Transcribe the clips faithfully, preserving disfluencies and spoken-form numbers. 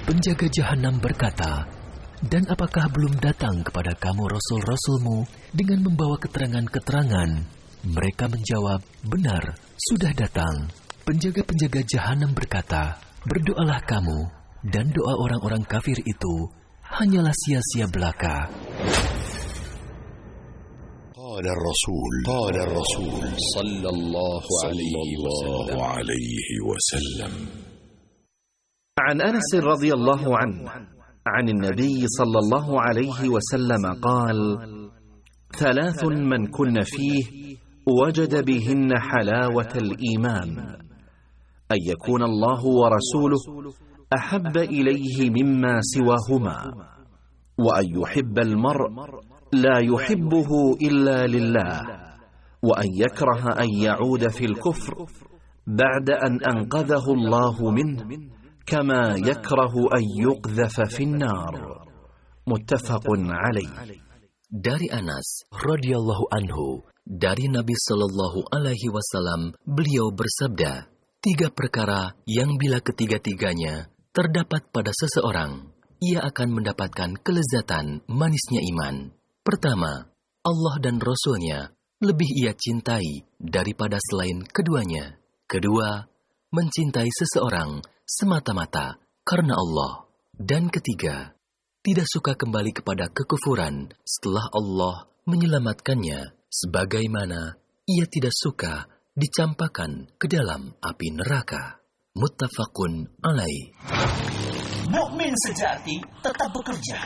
Penjaga jahanam berkata, "Dan apakah belum datang kepada kamu rasul-rasulmu dengan membawa keterangan-keterangan?" Mereka menjawab, "Benar, sudah datang." Penjaga-penjaga jahanam berkata, "Berdoalah kamu, dan doa orang-orang kafir itu hanyalah sia-sia belaka." قال الرسول قال الرسول صلى الله عليه وسلم عن أنس رضي الله عنه عن النبي صلى الله عليه وسلم قال: ثلاث من كن فيه وجد بهن حلاوة الإيمان: أن يكون الله ورسوله أحب إليه مما سواهما، وأن يحب المرء لا يحبه إلا لله، وأن يكره أن يعود في الكفر بعد أن أنقذه الله منه كما يكره أن يقذف في النار. متفق عليه. Dari Anas radhiyallahu anhu, dari Nabi Shallallahu alaihi wasallam, beliau bersabda, tiga perkara yang bila ketiga-tiganya terdapat pada seseorang, ia akan mendapatkan kelezatan manisnya iman. Pertama, Allah dan Rasul-Nya lebih ia cintai daripada selain keduanya. Kedua, mencintai seseorang semata-mata karena Allah. Dan ketiga, tidak suka kembali kepada kekufuran setelah Allah menyelamatkannya, sebagaimana ia tidak suka dicampakkan ke dalam api neraka. Muttafaqun alaih. Mukmin sejati tetap bekerja.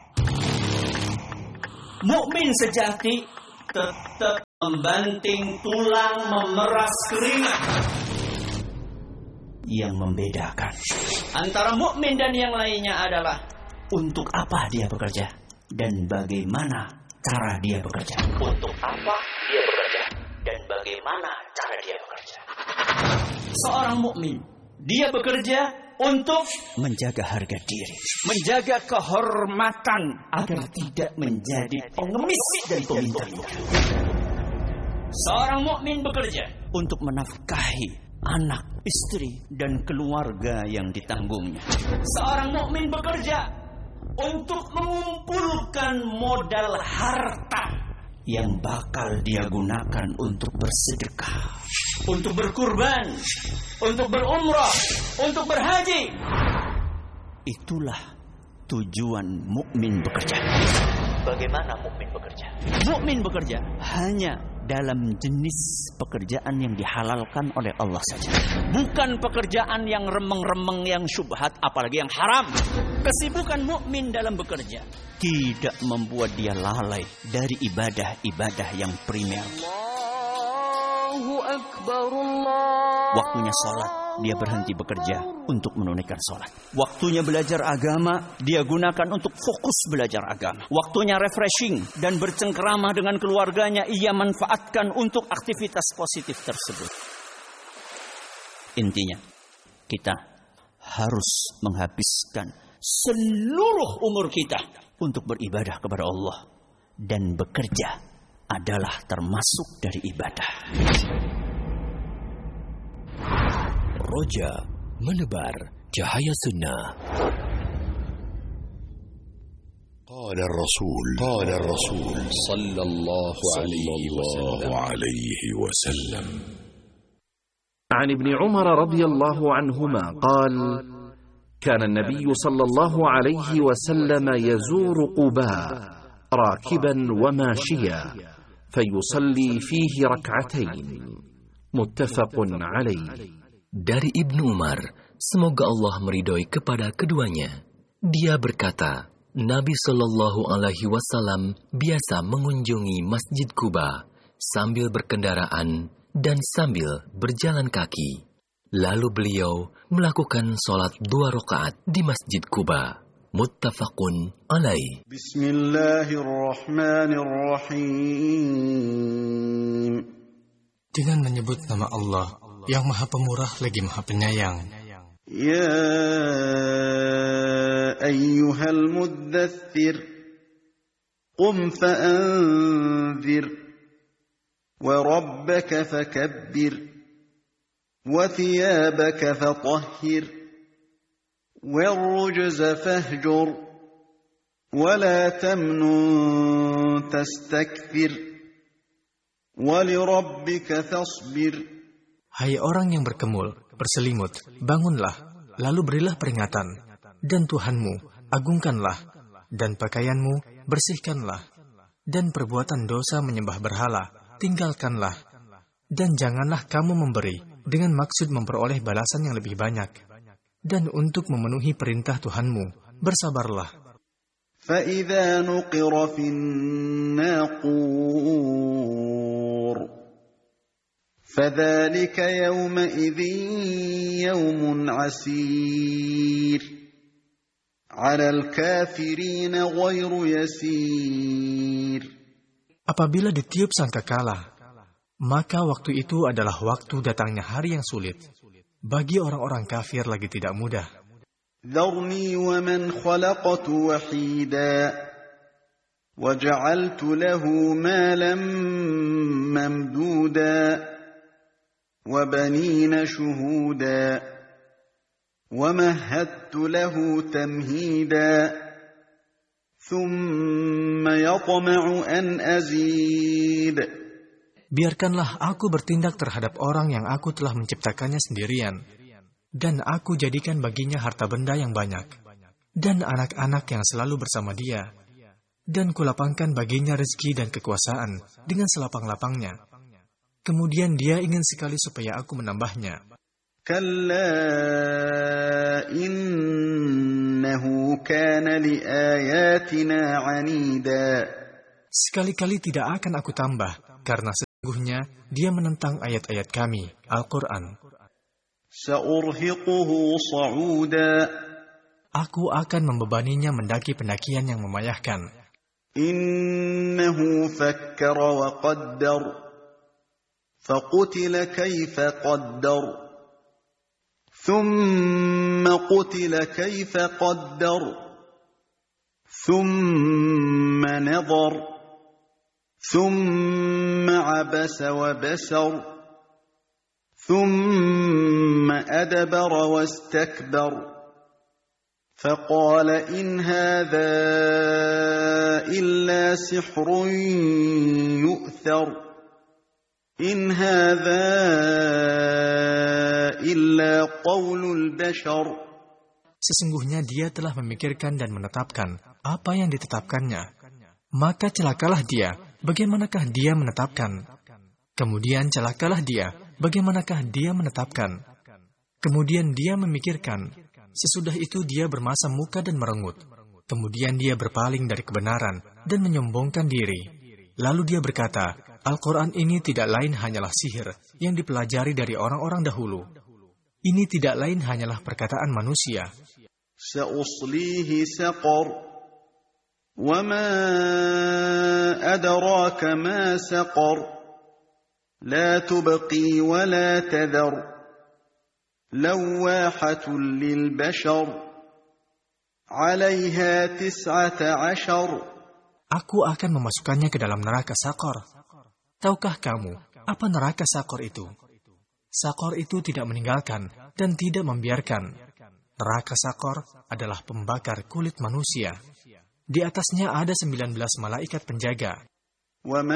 Mukmin sejati tetap membanting tulang, memeras keringat. Yang membedakan antara mukmin dan yang lainnya adalah untuk apa dia bekerja dan bagaimana cara dia bekerja. Untuk apa dia bekerja dan bagaimana cara dia bekerja. Seorang mukmin, dia bekerja untuk menjaga harga diri, menjaga kehormatan agar tidak menjadi pengemis dari peminta-minta. Seorang mukmin bekerja untuk menafkahi anak, istri, dan keluarga yang ditanggungnya. Seorang mukmin bekerja untuk mengumpulkan modal harta yang bakal dia gunakan untuk bersedekah, untuk berkurban, untuk berumrah, untuk berhaji. Itulah tujuan mukmin bekerja. Bagaimana mukmin bekerja? Mukmin bekerja hanya dalam jenis pekerjaan yang dihalalkan oleh Allah saja. Bukan pekerjaan yang remeng-remeng, yang syubhat, apalagi yang haram. Kesibukan mukmin dalam bekerja tidak membuat dia lalai dari ibadah-ibadah yang primer. Allahu Akbar, Allah. Waktunya sholat, dia berhenti bekerja untuk menunaikan sholat. Waktunya belajar agama, dia gunakan untuk fokus belajar agama. Waktunya refreshing dan bercengkerama dengan keluarganya, ia manfaatkan untuk aktivitas positif tersebut. Intinya, kita harus menghabiskan seluruh umur kita untuk beribadah kepada Allah. Dan bekerja adalah termasuk dari ibadah. Roja menebar cahaya sunnah. قال الرسول قال الرسول صلى الله عليه وسلم عن ابن عمر رضي الله عنهما قال: كان النبي صلى الله عليه وسلم يزور قباء راكبا وماشيا فيصلي فيه ركعتين. متفق عليه. Dari Ibnu Umar, semoga Allah meridhoi kepada keduanya, dia berkata, Nabi Shallallahu Alaihi Wasallam biasa mengunjungi Masjid Quba sambil berkendaraan dan sambil berjalan kaki. Lalu beliau melakukan sholat dua rakaat di Masjid Quba. Muttafaqun alaih. Bismillahirrahmanirrahim. Dengan menyebut nama Allah yang Maha Pemurah lagi Maha Penyayang. Ya ayyuhal muddaththir qum fa'anzir wa rabbaka fakabbir wa thiyabaka fatahhir وَالرُّجْزَ فَاهْجُرْ وَلَا تَمْنُن تَسْتَكْثِرْ وَلِرَبِّكَ فَاصْبِرْ. Hai orang yang berkemul, berselimut, bangunlah, lalu berilah peringatan, dan Tuhanmu, agungkanlah, dan pakaianmu, bersihkanlah, dan perbuatan dosa menyembah berhala, tinggalkanlah, dan janganlah kamu memberi, dengan maksud memperoleh balasan yang lebih banyak, dan untuk memenuhi perintah Tuhanmu, bersabarlah. فَإِذَا نُقِرَ فِي النَّاقُورِ فَذَلِكَ يَوْمَئِذٍ يَوْمٌ عَسِيرٌ عَلَى الْكَافِرِينَ غَيْرُ يَسِيرٌ. Apabila ditiup sangkakala, maka waktu itu adalah waktu datangnya hari yang sulit. Bagi orang-orang kafir lagi tidak mudah. ذَرْنِي وَمَنْ خَلَقْتُ وَحِيدًا وَجَعَلْتُ لَهُ مَالًا مَمْدُودًا وَبَنِينَ شُهُودًا وَمَهَّدتُّ لَهُ تَمْهِيدًا ثُمَّ يَطْمَعُ أَنْ أَزِيدَ. Biarkanlah aku bertindak terhadap orang yang aku telah menciptakannya sendirian, dan aku jadikan baginya harta benda yang banyak, dan anak-anak yang selalu bersama dia, dan kulapangkan baginya rezeki dan kekuasaan dengan selapang-lapangnya. Kemudian dia ingin sekali supaya aku menambahnya. Kalla innahu kana liayatina anida. Sekali-kali tidak akan aku tambah, karena sesungguhnya dia menentang ayat-ayat kami, Al-Quran. Sa'urhiquhu sa'uda. Aku akan membebaninya mendaki pendakian yang memayahkan. Innahu fakkara wa qaddar. Faqutila kaifa qaddar. Thumma qutila kaifa qaddar. Thumma nadhar. Thumma abasa wa basar. ثم أدبر واستكبر فقال إن هذا إلا سحر يؤثر إن هذا إلا قول البشر. Sesungguhnya dia telah memikirkan dan menetapkan apa yang ditetapkannya. Maka celakalah dia, bagaimanakah dia menetapkan? Kemudian celakalah dia, bagaimanakah dia menetapkan? Kemudian dia memikirkan. Sesudah itu dia bermasa muka dan merengut. Kemudian dia berpaling dari kebenaran dan menyombongkan diri. Lalu dia berkata, Al-Quran ini tidak lain hanyalah sihir yang dipelajari dari orang-orang dahulu. Ini tidak lain hanyalah perkataan manusia. Sa'uslihi saqar. Wa ma adraka ma saqar. لا تبقي ولا تذر لواحة للبشر عليها تسعة عشر. Aku akan memasukkannya ke dalam neraka Sakor. Tahukah kamu apa neraka Sakor itu? Sakor itu tidak meninggalkan dan tidak membiarkan. Neraka Sakor adalah pembakar kulit manusia. Di atasnya ada sembilan belas malaikat penjaga.